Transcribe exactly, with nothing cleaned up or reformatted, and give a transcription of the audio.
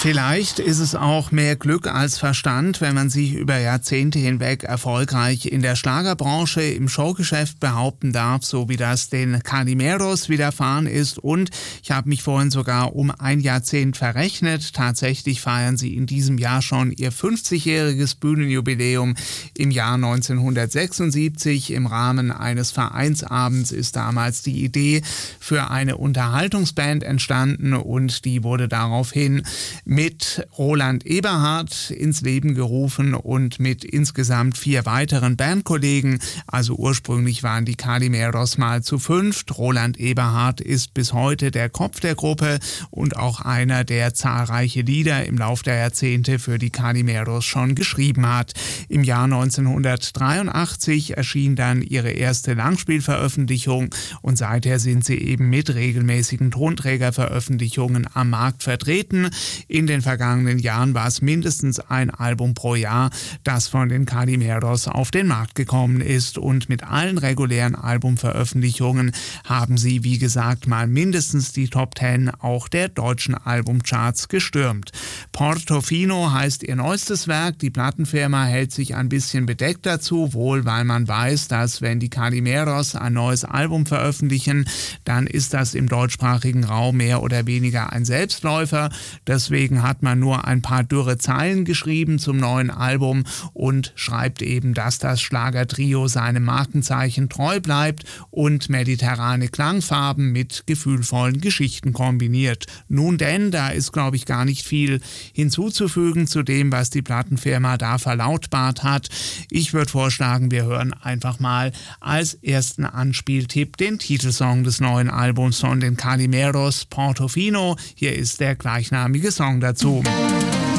Vielleicht ist es auch mehr Glück als Verstand, wenn man sich über Jahrzehnte hinweg erfolgreich in der Schlagerbranche, im Showgeschäft behaupten darf, so wie das den Calimeros widerfahren ist. Und ich habe mich vorhin sogar um ein Jahrzehnt verrechnet. Tatsächlich feiern sie in diesem Jahr schon ihr fünfzigjähriges Bühnenjubiläum. Im Jahr neunzehnhundertsechsundsiebzig im Rahmen eines Vereinsabends ist damals die Idee für eine Unterhaltungsband entstanden und die wurde daraufhin mit Roland Eberhardt ins Leben gerufen und mit insgesamt vier weiteren Bandkollegen. Also ursprünglich waren die Calimeros mal zu fünft. Roland Eberhardt ist bis heute der Kopf der Gruppe und auch einer, der zahlreiche Lieder im Lauf der Jahrzehnte für die Calimeros schon geschrieben hat. Im Jahr neunzehnhundertdreiundachtzig erschien dann ihre erste Langspielveröffentlichung und seither sind sie eben mit regelmäßigen Tonträgerveröffentlichungen am Markt vertreten. In den vergangenen Jahren war es mindestens ein Album pro Jahr, das von den Calimeros auf den Markt gekommen ist. Und mit allen regulären Albumveröffentlichungen haben sie, wie gesagt, mal mindestens die Top Ten auch der deutschen Albumcharts gestürmt. Portofino heißt ihr neuestes Werk. Die Plattenfirma hält sich ein bisschen bedeckt dazu, wohl weil man weiß, dass wenn die Calimeros ein neues Album veröffentlichen, dann ist das im deutschsprachigen Raum mehr oder weniger ein Selbstläufer. Deswegen hat man nur ein paar dürre Zeilen geschrieben zum neuen Album und schreibt eben, dass das Schlagertrio seinem Markenzeichen treu bleibt und mediterrane Klangfarben mit gefühlvollen Geschichten kombiniert. Nun denn, da ist, glaube ich, gar nicht viel hinzuzufügen zu dem, was die Plattenfirma da verlautbart hat. Ich würde vorschlagen, wir hören einfach mal als ersten Anspieltipp den Titelsong des neuen Albums von den Calimeros, Portofino. Hier ist der gleichnamige Song dazu.